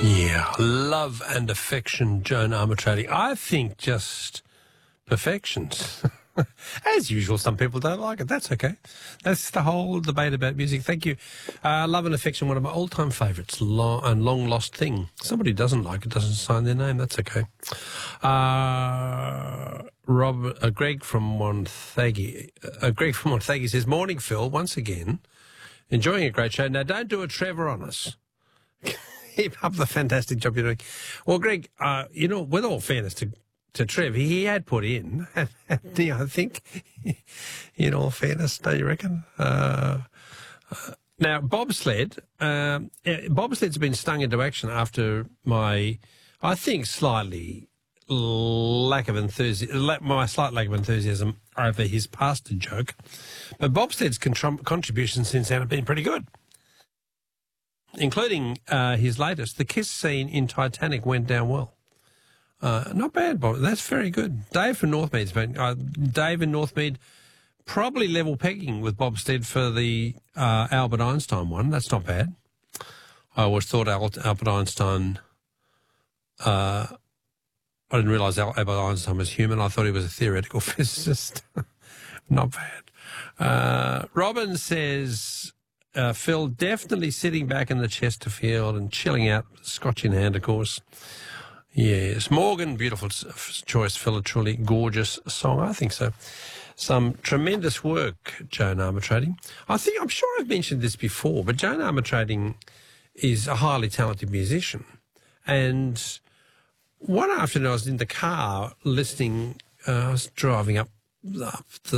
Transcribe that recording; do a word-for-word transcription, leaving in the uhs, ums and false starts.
Yeah, love and affection, Joan Armatrading. I think just perfections. As usual, some people don't like it. That's okay. That's the whole debate about music. Thank you. Uh, love and affection, one of my all-time favourites, long, and long-lost thing. Somebody doesn't like it, doesn't sign their name. That's okay. Uh, Rob, uh, Greg from Montague, uh, Greg from Montague says, "Morning, Phil. Once again, enjoying a great show. Now, don't do a Trevor on us. Keep up the fantastic job you're doing." Well, Greg, uh, you know, with all fairness to to Trev, he had put in, you know, I think, in all fairness, don't you reckon? Uh, uh, now, bobsled, um, bobsled's been stung into action after my, I think, slightly lack of enthusiasm, my slight lack of enthusiasm over his pasta joke. But bobsled's contr- contributions since then have been pretty good, including uh, his latest. The kiss scene in Titanic went down well. Uh, not bad, Bob. That's very good. Dave from Northmead's been, uh, Dave in Northmead, probably level pegging with Bob Stead for the uh, Albert Einstein one. That's not bad. I always thought Albert Einstein, uh, I didn't realise Albert Einstein was human. I thought he was a theoretical physicist. Not bad. Uh, Robin says, uh, Phil, definitely sitting back in the Chesterfield and chilling out, scotch in hand, of course. Yes. Morgan, beautiful choice, Phil, a truly gorgeous song. I think so. Some tremendous work, Joan Armatrading. I think, I'm sure I've mentioned this before, but Joan Armatrading is a highly talented musician. And one afternoon I was in the car listening, uh, I was driving up, up the